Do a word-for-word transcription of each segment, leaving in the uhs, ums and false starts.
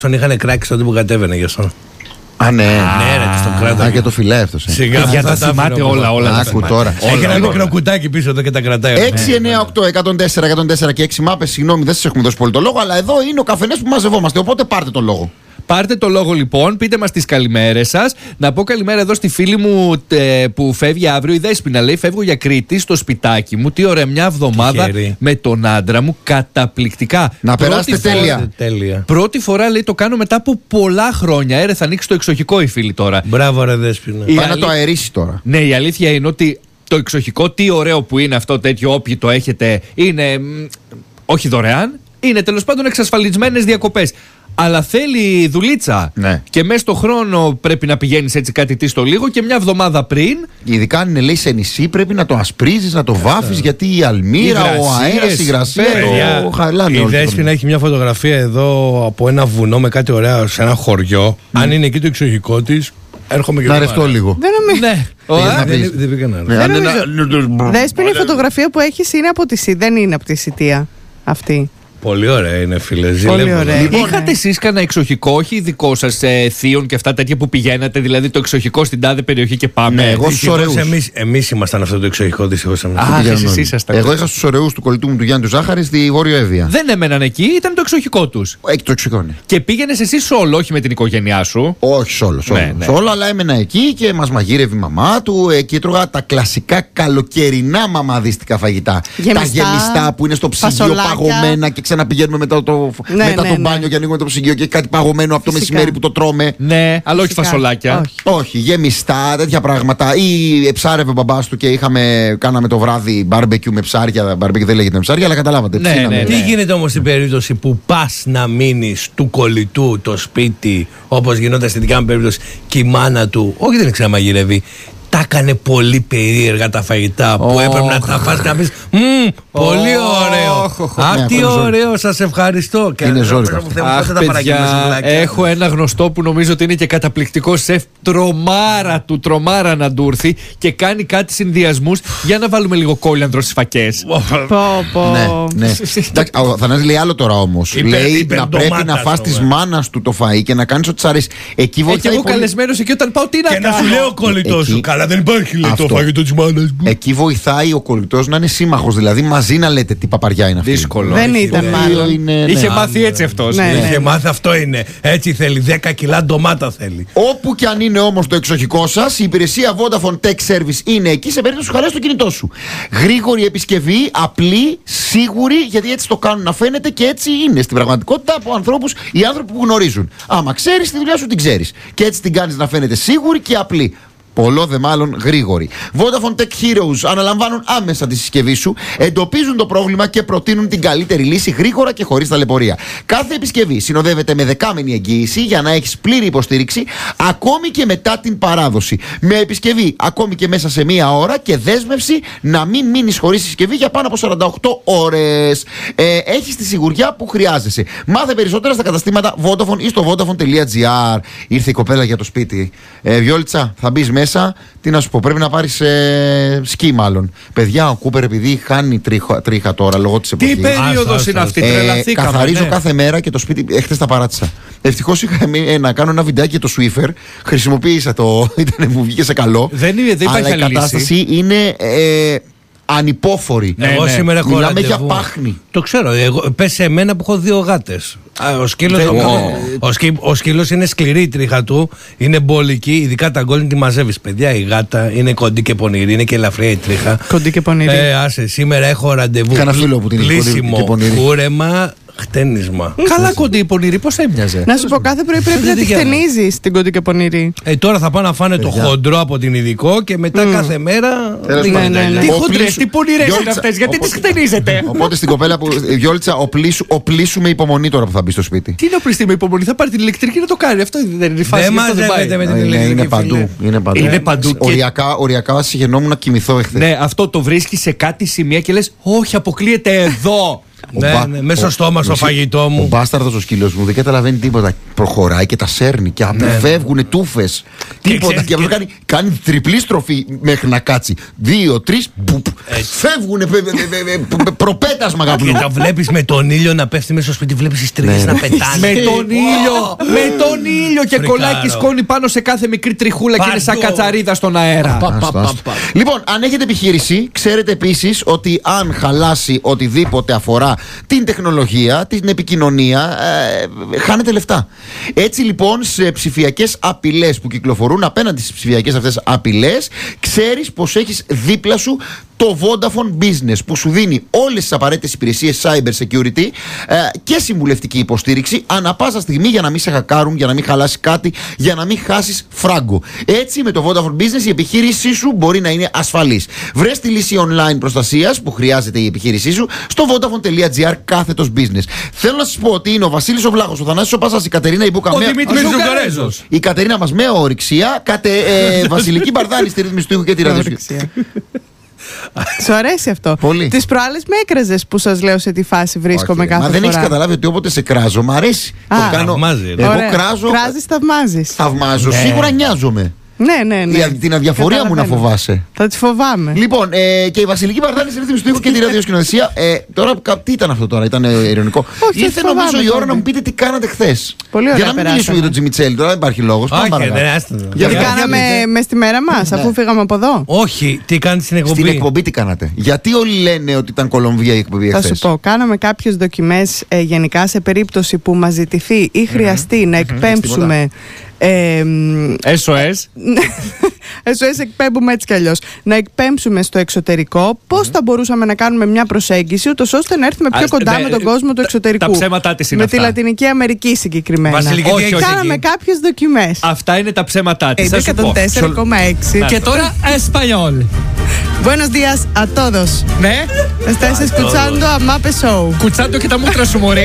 Τον είχαν κράξει τότε που κατέβαινε γι' αυτό. Α, ναι. Ναι, ρε, στον κράτο. Α, και το φιλέ αυτό. Σιγά, για τα θυμάται όλα, όλα. Άκου τώρα. Έχει ένα μικρό κουτάκι πίσω εδώ και τα κρατάει. έξι εννιά οκτώ εκατόν τέσσερα εκατόν τέσσερα και έξι μάπες. Συγγνώμη, δεν σας έχουμε δώσει πολύ το λόγο, αλλά εδώ είναι ο καφενές που μαζευόμαστε. Οπότε πάρτε το λόγο. Πάρτε το λόγο λοιπόν, πείτε μας τις καλημέρες σας. Να πω καλημέρα εδώ στη φίλη μου τε, που φεύγει αύριο, η Δέσποινα. Λέει: φεύγω για Κρήτη στο σπιτάκι μου. Τι ωραία, μια εβδομάδα με τον άντρα μου. Καταπληκτικά. Να περάσετε τέλεια. τέλεια. Πρώτη φορά λέει το κάνω μετά από πολλά χρόνια. Έρε, θα ανοίξει το εξοχικό η φίλη τώρα. Μπράβο, ρε Δέσποινα. Πάει να το αερίσει τώρα. Ναι, η αλήθεια είναι ότι το εξοχικό, τι ωραίο που είναι αυτό τέτοιο, όποιοι το έχετε, είναι μ, όχι δωρεάν, είναι τέλος πάντων εξασφαλισμένες διακοπές. Αλλά θέλει δουλίτσα. Ναι. Και μέσα στο χρόνο πρέπει να πηγαίνεις έτσι κάτι τι στο λίγο και μια εβδομάδα πριν. Ειδικά αν είναι λέει σε νησί, πρέπει να το ασπρίζεις, να το βάφεις. Γιατί η αλμύρα, ο αέρας, η υγρασία, το χαλάνε. Η Δέσποινα έχει μια φωτογραφία εδώ από ένα βουνό με κάτι ωραίο σε ένα χωριό. Mm. Αν είναι εκεί το εξοχικό της, έρχομαι και να ρευτώ λίγο. Δεν νομίζω. Ναι. Δεν πήγα να Δέσποινα, η φωτογραφία που έχεις είναι από τη Σι, δεν είναι από τη Σιτία αυτή. Πολύ ωραία είναι, φίλε. Πολύ ωραία. Λοιπόν, είχατε εσείς κανένα εξοχικό, όχι δικό σας ε, θείων και αυτά τέτοια που πηγαίνατε, δηλαδή το εξοχικό στην τάδε περιοχή και πάμε? Ναι, εγώ στους ωραίους. Εμείς, εμείς ήμασταν αυτό το εξοχικό, δυστυχώς. Α, εσείς ήσασταν. Εγώ είχα στους ωραίους του κολλητού μου του Γιάννη του Ζάχαρη στη Βόρειο Εύβοια. Δεν έμεναν εκεί, ήταν το εξοχικό τους. Έχει το εξοχικό, ναι. Και πήγαινες εσύ σόλο, όχι με την οικογένειά σου. Όχι σόλο, σόλο. Ναι, ναι. Σόλο, αλλά έμενα εκεί και μας μαγείρευε η μαμά του. Εκεί τρώγα τα κλασικά καλοκαιρινά μαμαδίστικα φαγητά. Γεμιστά, τα γεμιστά που είναι στο ψυγείο φασολάκια. παγωμένα και ξαναπηγαίνουμε μετά το, Ναι, μετά ναι, το ναι. μπάνιο και ανοίγουμε το ψυγείο και έχει κάτι παγωμένο από το Φυσικά. μεσημέρι που το τρώμε. Ναι, αλλά όχι Φυσικά. φασολάκια. Όχι. Όχι, γεμιστά, τέτοια πράγματα. Ή εψάρευε ο μπαμπάς του και είχαμε, κάναμε το βράδυ μπάρμπεκιου με ψάρια. Μπάρμπεκιου δεν λέγεται με ψάρια, αλλά καταλάβατε. Ναι, ψήναμε. ναι, ναι. Τι γίνεται όμως στην περίπτωση που πας να μείνεις του κολλητού το σπίτι, όπως γινόταν στην δικιά μου περίπτωση, και η μάνα του, όχι δεν ξαναμαγειρεύει, τα έκανε πολύ περίεργα τα φαγητά που Oh. έπρεπε να τα φας και να πεις «Μμμ, πολύ ωραίο». Oh. Αχ, Ναι, τι αυτό είναι ωραίο, σας ευχαριστώ. Και Είναι λέω, ζόρικο «Πες μου, αυτό». Θεέ μου, Αχ, πότε τα παραγγείλω παιδιά, σουβλάκια». έχω ένα γνωστό που νομίζω ότι είναι και καταπληκτικό σεφ. Τρομάρα του, τρομάρα να του έρθει και κάνει κάτι συνδυασμούς για να βάλουμε λίγο κόλιανδρο στις φακές. Πω, πω. Ναι, ναι. Εντάξει, ο Θανάσης λέει άλλο τώρα όμως. Υπερ- Λέει να υπερντομάτας, πρέπει να φας της βέβαια. μάνας του το φαΐ και να κάνεις ό,τι σ' αρέσει. Εκεί Έχει βοηθάει εγώ πολύ. καλεσμένος εκεί όταν πάω, τι να Και να σου κάνω. λέει ο κολλητός σου, Εκεί- καλά δεν υπάρχει λέει, το Αυτό. φαγητό της μάνας μου. Εκεί βοηθάει ο κολλητός να είναι σύμμαχος. Δηλαδή μαζί να λέτε τι παπαριά είναι αυτή. Δύσκολο. Δεν Έχει- ήταν Το μάλλον. οποίο είναι, Είχε ναι. μάθει έτσι αυτός. Ναι, ναι. Είχε μάθει, αυτό είναι. Έτσι θέλει, δέκα κιλά ντομάτα θέλει. Όπου και αν είναι όμως το εξοχικό σας, η υπηρεσία Vodafone Tech Service είναι εκεί σε περίπτωση που χαρέσει το κινητό σου. Γρήγορη επισκευή, απλή, σίγουρη, γιατί έτσι το κάνουν να φαίνεται και έτσι είναι στην πραγματικότητα από ανθρώπους, οι άνθρωποι που γνωρίζουν. Άμα ξέρεις τη δουλειά σου, την ξέρεις. Και έτσι την κάνεις να φαίνεται σίγουρη και απλή. Πολλό δε μάλλον γρήγορη. Vodafone Tech Heroes αναλαμβάνουν άμεσα τη συσκευή σου, εντοπίζουν το πρόβλημα και προτείνουν την καλύτερη λύση γρήγορα και χωρίς ταλαιπωρία. Κάθε επισκευή συνοδεύεται με δεκάμηνη εγγύηση για να έχεις πλήρη υποστήριξη ακόμη και μετά την παράδοση. Με επισκευή ακόμη και μέσα σε μία ώρα και δέσμευση να μην μείνεις χωρίς συσκευή για πάνω από σαράντα οκτώ ώρες. Ε, έχεις τη σιγουριά που χρειάζεσαι. Μάθε περισσότερα στα καταστήματα Vodafone ή στο vodafone.gr. Ήρθε η κοπέλα για το σπίτι. Ε, Βιόλιτσα, θα μπει μέσα, τι να σου πω, πρέπει να πάρεις ε, σκι μάλλον. Παιδιά, ο Κούπερ επειδή χάνει τρίχα, τρίχα τώρα λόγω της εποχής. Τι περίοδος είναι αυτή, Ε, τρελαθήκαμε. καθαρίζω ναι. κάθε μέρα και το σπίτι έχετε τα παράτησα. Ευτυχώς είχα ε, να κάνω ένα βιντεάκι για το Swiffer. Χρησιμοποίησα το. Ήταν, μου βγήκε σε καλό. Δεν είναι- δεν υπάρχει αλλά η άλλη κατάσταση λύση. είναι ε, ανυπόφορη. Ναι, Εγώ ναι. σήμερα έχω Μιλάμε ραντεβού. για πάχνη. Το ξέρω. Εγώ, πες σε μένα που έχω δύο γάτες. Α, Ο σκύλος, Δεν- ο, ο, σκύ- ο σκύλος είναι σκληρή η τρίχα του, είναι μπολική, ειδικά τα γκόλιν τη μαζεύεις. Παιδιά, η γάτα είναι κοντή και πονηρή, είναι και ελαφριά η τρίχα. Κοντή και πονηρή. Ε, άσε, σήμερα έχω ραντεβού. Είχα ένα φίλο που την είχε κοντή Πλύσιμο, και πονηρή. κούρεμα, χτένισμα. Καλά κοντή η πονηρή, πώς έμοιαζε. Να σου πω, κάθε πρωί πρέπει να τη χτενίζεις την κοντή και πονηρή. Ε, τώρα θα πάω να φάνε το χοντρό από την ειδικό και μετά κάθε μέρα. Τέλος δεν πάντων. γίνεται. ναι, ναι. Τι Ο χοντρές, πλήσου- τι πονηρές είναι Γιώργιτσα, αυτές, γιατί οπότε- τις χτενίζετε. Οπότε στην κοπέλα που. Γιόλτσα, ο πλήσου, ο πλήσου με υπομονή τώρα που θα μπει στο σπίτι. Τι είναι ο πληστή με υπομονή, θα πάρει την ηλεκτρική να το κάνει. Αυτό δεν είναι η φάση. Δεν γι' αυτό δεν μαζεύεται πάει. με την Είναι, ηλεκτρική. είναι παντού. φίλε. Είναι παντού. Είναι παντού και- Οριακά, οριακά συγγενόμουν να κοιμηθώ εχθές. Ναι, αυτό το βρίσκει σε κάτι σημεία και λες, όχι, αποκλείεται εδώ. Ναι, μπα- ναι, μέσα στο ο- στόμα, στο μισή- φαγητό Ο μου. μπάσταρδος ο σκύλος μου δεν καταλαβαίνει τίποτα. Προχωράει και τα σέρνει και αποφεύγουν τούφες. Τίποτα. ξέρεις Και αυτό και- κάνει, κάνει τριπλή στροφή μέχρι να κάτσει. Δύο, τρεις, πουπ. Φεύγουνε. πε- πε- πε- πε- πε- Προπέτασμα Και αγαπητού. τα βλέπει με τον ήλιο να πέφτει μέσα στο σπίτι, βλέπει τι τρίχε Ναι, να ρε. πετάνε. Με τον ήλιο! Με τον ήλιο! Και Φρικάρω. κολλάκι σκόνη πάνω σε κάθε μικρή τριχούλα και είναι σαν Παντού. κατσαρίδα στον αέρα. Πα, Άστο, πα, άστο. πα, πα. Λοιπόν, αν έχετε επιχείρηση, ξέρετε επίσης ότι αν χαλάσει οτιδήποτε αφορά την τεχνολογία, την επικοινωνία, ε, χάνετε λεφτά. Έτσι λοιπόν, σε ψηφιακές απειλές που κυκλοφορούν, απέναντι στις ψηφιακές αυτές απειλές, ξέρεις πως έχεις δίπλα σου το Vodafone Business, που σου δίνει όλες τις απαραίτητες υπηρεσίες cyber security ε, και συμβουλευτική υποστήριξη ανά πάσα στιγμή για να μην σε χακάρουν, για να μην χαλάσει κάτι, για να μην χάσεις φράγκο. Έτσι, με το Vodafone Business η επιχείρησή σου μπορεί να είναι ασφαλής. Βρες τη λύση online προστασίας που χρειάζεται η επιχείρησή σου στο vodafone.gr κάθετος business. Θέλω να σας πω ότι είναι ο Βασίλης ο Βλάχος, ο Θανάσης ο Πάσας, η Κατερίνα η Μπούκα. Ο με- Δημήτρης ο Ζουγκαρέζος. Ζουγκαρέζος. η Κατερίνα μας με ορυξία, κατε, ε, Βασιλική Μπαρδάνη στη ρύθμιση του ήχου και τη ραδιοσφαίρα. Σου αρέσει αυτό. Πολύ. Τις προάλλες με έκραζες που σας λέω σε τι φάση βρίσκομαι Όχι, κάθε μα δεν φορά. έχεις καταλάβει ότι όποτε σε κράζω, μ' αρέσει. Α, το κάνω. θαυμάζει, ρε. Εγώ Ωραία. κράζω. Κράζεις, θαυμάζεις. Θαυμάζω. Ναι. Σίγουρα νοιάζομαι. Ναι, ναι, ναι. Η- την αδιαφορία μου να Καταλαβαίνω. φοβάσαι. Θα τις φοβάμαι. Λοιπόν, ε, και η Βασιλική Μπαρδάνη στη ρύθμιση του ήχου και τη ραδιοσκηνοθεσία. Ε, τώρα, κα- τι ήταν αυτό τώρα, ήταν ε, ειρωνικό. Όχι, Ήρθε το νομίζω φοβάμαι η ώρα τώρα. να μου πείτε τι κάνατε χθες. Πολύ ωραία Για να μην περάσαμε. μιλήσουμε για τον Τζιμιτσέλη, τώρα δεν υπάρχει λόγος. Πάμε Όχι, παρακάτω. δεν άστο. Για Τι Για- κάναμε για- με στη μέρα μας, Ναι. αφού φύγαμε από εδώ. Όχι, τι κάνει στην Στην εκπομπή. εκπομπή τι κάνατε. Γιατί όλοι λένε ότι ήταν Κολομβία η εκπομπή Θα εχθές. σου πω, κάναμε κάποιες δοκιμές ε, γενικά σε περίπτωση που μας ζητηθεί ή χρειαστεί να εκπέμψουμε. Ε, μ, ες ο ες. ες ο ες εκπέμπουμε έτσι κι αλλιώς. Να εκπέμψουμε στο εξωτερικό, πώς θα μπορούσαμε να κάνουμε μια προσέγγιση, ούτως ώστε να έρθουμε πιο Α, κοντά ναι, με τον κόσμο του τα- εξωτερικού. τα ψέματά της είναι Με αυτά. τη Λατινική Αμερική συγκεκριμένα. Βασιλική, τι Όχι, έχεις όχι. Κάναμε εκεί? κάποιες δοκιμές. Αυτά είναι τα ψέματά της. Θα σου εκατόν πω. τέσσερα κόμμα έξι. Και τώρα Εσπανιόλ. Buenos días a todos. Ναι, Estás escuchando a Mape Show. κουτσάντο και τα μούτρα σου, μωρή.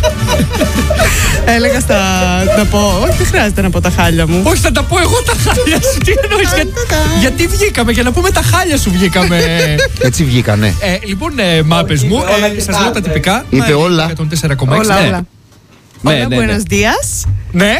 Έλεγα στα. Να πω. Όχι, δεν χρειάζεται να πω τα χάλια μου. Όχι, θα τα πω εγώ τα χάλια σου. Τι εννοείς, για- γιατί βγήκαμε, για να πούμε τα χάλια σου βγήκαμε. Έτσι βγήκανε. Ε, λοιπόν, ε, μάπες μου, ε, σας λέω τα τυπικά. Είπε Ναι, όλα. εκατόν τέσσερα κόμμα έξι, Όλα, ναι. όλα. Ναι, Όλα, ναι, ναι. buenos días. Ναι,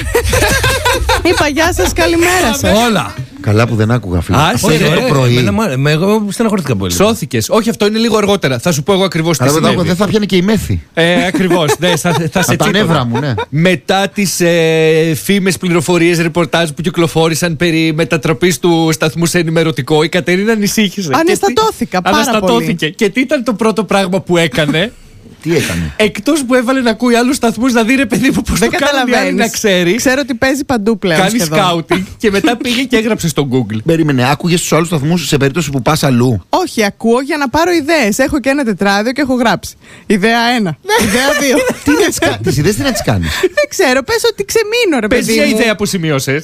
Είπα γεια σας, καλημέρα σας. Όλα. Καλά που δεν άκουγα, φίλε. Α, Αυτό σε, είναι ρε, το Ε, πρωί. εμένα μου άρεσε. Με- Εγώ στεναχωρήθηκα πολύ. σώθηκες. Όχι, αυτό είναι λίγο αργότερα. Θα σου πω εγώ ακριβώς τι Αλλά δεν τα άκουγα, συνέβη. δεν θα πιάνει και η μέθη. Ε, ακριβώς. Ναι, θα, θα σε Από τα τσίπωνα. νεύρα μου, ναι. Μετά τις ε, φήμες, πληροφορίες, ρεπορτάζ που κυκλοφόρησαν περί μετατροπής του σταθμού σε ενημερωτικό, η Κατερίνα ανησύχησε. Αναστατώθηκα Και τι- πάρα Αναστατώθηκε. Και τι ήταν το πρώτο πράγμα που έκανε? Τι έκανε. Εκτός που έβαλε να ακούει άλλους σταθμούς, να δει ρε παιδί μου πώς Δεν το κάνουν οι άλλοι, καταλαβαίνεις. να ξέρει. Ξέρω ότι παίζει παντού πλέον. Κάνει σχεδόν. σκάουτινγκ και μετά πήγε και έγραψε στο Google. Περίμενε, άκουγε στου άλλου σταθμού σε περίπτωση που πα αλλού. Όχι, ακούω για να πάρω ιδέες. Έχω και ένα τετράδιο και έχω γράψει. Ιδέα ένα. Ιδέα δύο. Τι να τι κάνει, τι ιδέε τι να τι κάνει. Δεν ξέρω, πες ότι ξεμείνω, ρε Πες παιδί μια μου. ιδέα που σημείωσε.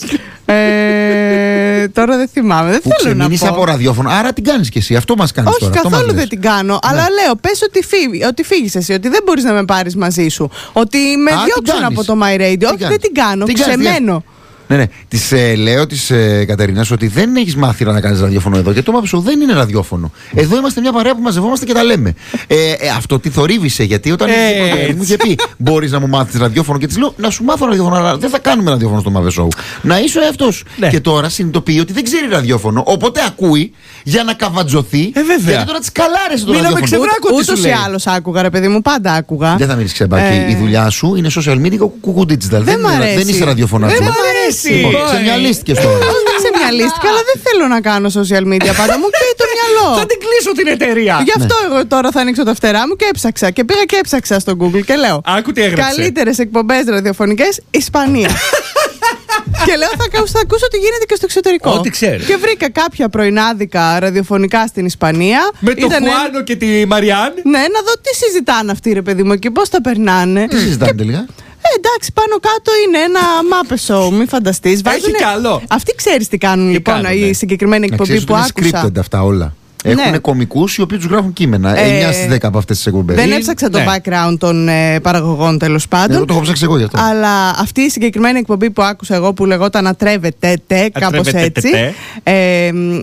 Ε, τώρα δεν θυμάμαι. Δεν Που θέλω να ξεμείνει πω. από ραδιόφωνο. Άρα την κάνει κι εσύ. Αυτό μα κάνει Όχι, τώρα. αυτό μας καθόλου λες. δεν την κάνω. Αλλά λέω, πες ότι, φύγει, ότι φύγεις εσύ, ότι δεν μπορείς να με πάρεις μαζί σου. Ότι με Α, την διώξουν κάνεις. από το My Radio. Τι Όχι, κάνεις. δεν την κάνω. Τι κάνεις, τι Ξεμένω. Ναι, ναι. Τη ε, λέω τη ε, Κατερίνα ότι δεν έχει μάθει να κάνει ραδιόφωνο εδώ. Και το μάψο δεν είναι ραδιόφωνο. Εδώ είμαστε μια παρέα που μαζευόμαστε και τα λέμε. Ε, ε, αυτό τι θορύβησε, γιατί όταν Ε, ήρθε η Κατερίνα μου είχε πει: Μπορεί να μου μάθει ραδιόφωνο. Και τη λέω: Να σου μάθω ραδιόφωνο, αλλά δεν θα κάνουμε ραδιόφωνο στο Μαβε Show. Να είσαι ο εαυτό σου. Ναι. Και τώρα συνειδητοποιεί ότι δεν ξέρει ραδιόφωνο. Οπότε ακούει για να καβατζωθεί. Ε, βέβαια. Γιατί τώρα τη καλάρεσε το Μίλαμε ραδιόφωνο. ξεβρά- Άκου τι σου Ούτως ή λέει. άλλως άκουγα, ρε παιδί μου, πάντα άκουγα. Δεν θα μείνει ξεμπάκι. Ε. Η δουλειά σου είναι social media και κουκού digital. Δεν μ' είναι- αρέσει. δεν είσαι ραδιοφωνάρχη. Δεν μ' αρέσει. Λοιπόν, Πάει. ξεμυαλίστηκες τώρα. Όχι, δεν ξεμυαλίστηκα, αλλά δεν θέλω να κάνω social media πάντα. Μου καίει το μυαλό. Θα την κλείσω την εταιρεία. Γι' αυτό εγώ τώρα θα ανοίξω τα φτερά μου και έψαξα. Και πήγα και έψαξα στο Google και λέω. Άκου τι έγραψε. Καλύτερες εκπομπές ραδιοφωνικές, Ισπανία. Και λέω θα, ακούσω- θα ακούσω τι γίνεται και στο εξωτερικό. Ό,τι ξέρεις. Και βρήκα κάποια πρωινάδικα ραδιοφωνικά στην Ισπανία. Με τον Ήτανε- Χουάνο και τη Μαριάν. Ναι, να δω τι συζητάνε αυτοί, ρε παιδί μου, και πώς τα περνάνε. Τι συζητάνε τελικά. Ε, εντάξει, πάνω κάτω είναι ένα μάπε show, μην φανταστείς. Βάζουνε- κι άλλο. Αυτοί ξέρεις τι κάνουν Τι λοιπόν, κάνουνε? η συγκεκριμένη Να εκπομπή ξέρεις που ότι είναι άκουσα. scripted αυτά όλα. Ναι. Έχουν κομικούς οι οποίοι τους γράφουν κείμενα. Ε, εννιά στις δέκα από αυτές τις εκπομπές. Δεν Είναι- έψαξα το ναι. background των ε, παραγωγών τέλος πάντων. Εγώ το έχω ψάξει εγώ γι' αυτό. Αλλά αυτή η συγκεκριμένη εκπομπή που άκουσα εγώ που λεγόταν Ατρέβεται, κάπως Ατρέβεται, έτσι. τε. Ε, μ,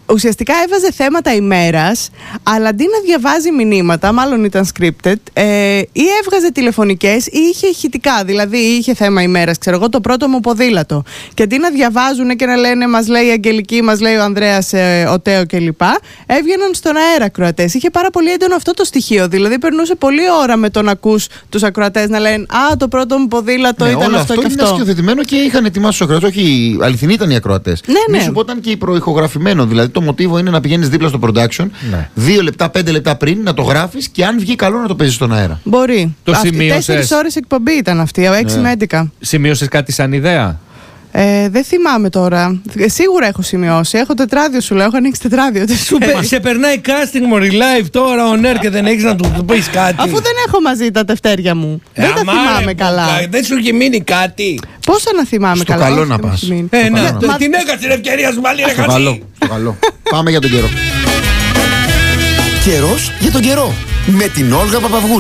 ουσιαστικά έβαζε θέματα ημέρας, αλλά αντί να διαβάζει μηνύματα, μάλλον ήταν scripted, ε, ή έβγαζε τηλεφωνικές ή είχε ηχητικά. Δηλαδή είχε θέμα ημέρας, ξέρω εγώ, το πρώτο μου ποδήλατο. Και αντί να διαβάζουν και να λένε μας λέει η Αγγελική, μας λέει ο Ανδρέας, ε, ο Τέο κλπ., έβγαιναν στον αέρα ακροατές. Είχε πάρα πολύ έντονο αυτό το στοιχείο. Δηλαδή περνούσε πολλή ώρα με το να ακούς τους ακροατές να λένε Α, το πρώτο μου ποδήλατο ναι, ήταν όλο αυτό, αυτό και είναι αυτό. σκηνοθετημένο και είχαν ετοιμάσει του ακροατές. Όχι, αληθινοί ήταν οι ακροατές. Ναι, ναι. Μη σου πω ήταν και προηχογραφημένο. Δηλαδή το μοτίβο είναι να πηγαίνεις δίπλα στο production, ναι. δύο λεπτά, πέντε λεπτά πριν να το γράφεις και αν βγει καλό να το παίζεις στον αέρα. Μπορεί. Το Αυτή, σημείωσες. τέσσερις ώρες εκπομπή ήταν αυτή, έξι Ναι. με έντεκα. Σημείωσες κάτι σαν ιδέα? Ε, δεν θυμάμαι τώρα. Ε, σίγουρα έχω σημειώσει. Έχω τετράδιο, σου λέω. Έχω ανοίξει τετράδιο. Σου Ε, σε περνάει casting μωρή live τώρα on air και δεν έχεις να του πεις κάτι. Αφού δεν έχω μαζί τα τευτέρια μου. Ε, δεν τα αμά, θυμάμαι ρε, καλά. που- Δεν σου έχει μείνει κάτι. Πόσο να θυμάμαι Στο καλά. καλό Όχι, να δεν μου πας. έχει μείνει. Ε, να, καλό. το- Μα- την έκατσε την ευκαιρία σου πάλι, ρε Στο καλό. χατσί. Στο καλό. Πάμε για τον καιρό. Καιρός για τον καιρό. Με την Όλγα Παπαυγούλη.